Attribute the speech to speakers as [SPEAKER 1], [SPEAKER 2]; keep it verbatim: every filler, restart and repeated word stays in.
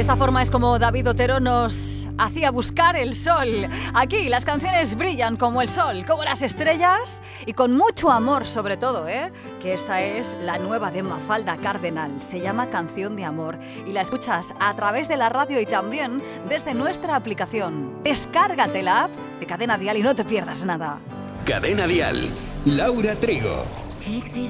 [SPEAKER 1] De esta forma es como David Otero nos hacía buscar el sol. Aquí las canciones brillan como el sol, como las estrellas y con mucho amor sobre todo, ¿eh? Que esta es la nueva de Mafalda Cardenal. Se llama Canción de Amor y la escuchas a través de la radio y también desde nuestra aplicación. Descárgate la app de Cadena Dial y no te pierdas nada.
[SPEAKER 2] Cadena Dial, Laura Trigo.
[SPEAKER 3] Existe